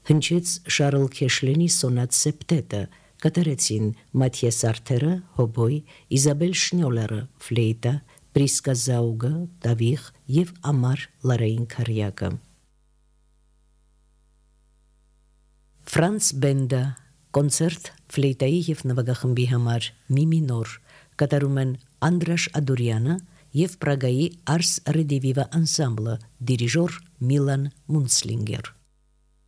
Հնչեց Շարլ Քեշլենի սոնատ սեպտետը, կատարեցին Մաթիաս Արթերը, հոբոյ, Իզաբել Շնյոլերը, ֆլեյտա, Պրիսկա Զաուգը, տավիղ և Ամար Լարային քարյակը։ Ֆրանց Բենդը, կոնցերտ ֆլեյտայի և նվագախմբի համար մի մինոր, կատարում են Անդրաշ Ադուրյանը և Պրագայի Արս Ռեդիվիվա անսամբլը, դիրիժոր Միլան Մունցլինգեր։